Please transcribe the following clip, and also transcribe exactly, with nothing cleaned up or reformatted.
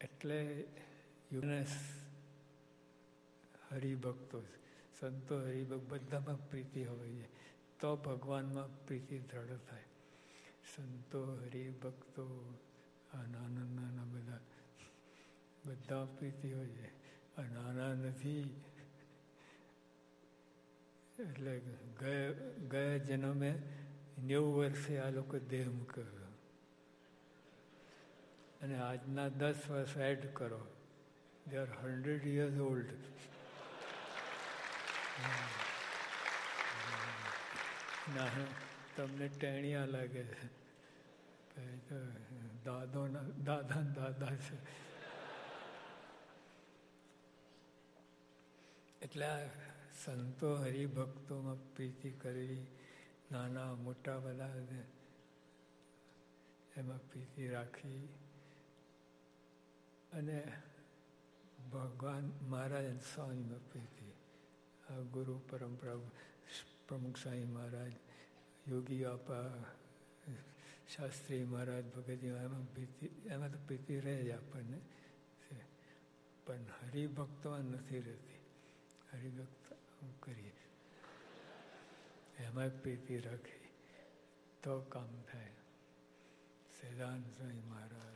એટલે યુગને હરિભક્તો, સંતો, હરિભક્ત બધામાં પ્રીતિ હોવી જોઈએ, તો ભગવાનમાં પ્રીતિ દ્રઢ થાય. સંતો, હરિભક્તો, આ નાના નાના બધા બધા પ્રીતિ હોય છે. આ નાના નથી એટલે ગયા ગયા જન્મે નેવું વર્ષે આ લોકો દેહ મૂક્યો અને આજના દસ વર્ષ એડ કરો, they are hundred years old. ના તમને ટેણિયા લાગે છે, દાદો દાદા દાદા છે. એટલે આ સંતો હરિભક્તોમાં પ્રીતિ કરવી, નાના મોટા બધા એમાં પ્રીતિ રાખવી અને ભગવાન મહારાજ સ્વામીમાં પ્રીતિ. આ ગુરુ પરંપરા પ્રમુખ સ્વામી મહારાજ, યોગી આપા, શાસ્ત્રી મહારાજ, ભગતજી, એમાં પ્રીતિ એમાં તો પ્રીતિ રહે જ આપણને, પણ હરિભક્તોમાં નથી રહેતી. હરિભક્ત કરીએ એમાં પ્રીતિ રાખી તો કામ થાય. સદાનંદ સ્વામી મહારાજ